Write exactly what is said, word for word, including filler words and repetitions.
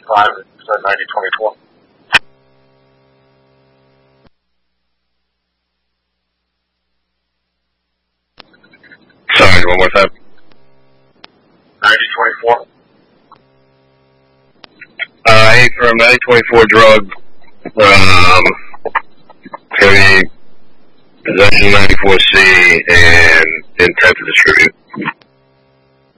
five, it said ninety twenty-four. Sorry, one more time. ninety twenty-four. Uh, hey, from ninety twenty-four drug, um, heavy possession ninety-four C and intent to distribute.